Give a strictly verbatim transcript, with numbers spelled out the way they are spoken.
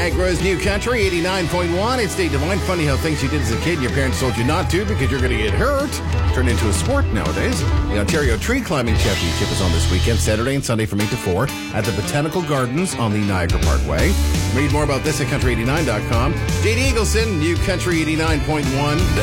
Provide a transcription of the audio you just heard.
Niagara's New Country, eighty-nine point one. It's Dave Devine. Funny how things you did as a kid and your parents told you not to because you're going to get hurt turned into a sport nowadays. The Ontario Tree Climbing Championship is on this weekend, Saturday and Sunday from eight to four at the Botanical Gardens on the Niagara Parkway. Read more about this at country eighty-nine dot com. J D Eagleson, New Country eighty-nine point one.